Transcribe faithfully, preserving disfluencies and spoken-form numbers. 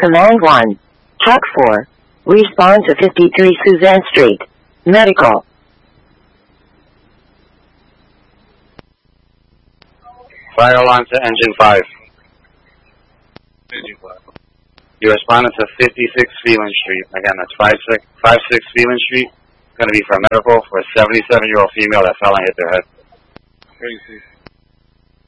Command one. Truck four. Respond to fifty-three Suzanne Street. Medical. Fire alarm to engine five. You responded to fifty-six Phelan Street. Again, that's five six Phelan Street. It's going to be for medical for a seventy-seven-year-old female that fell and hit their head. Crazy.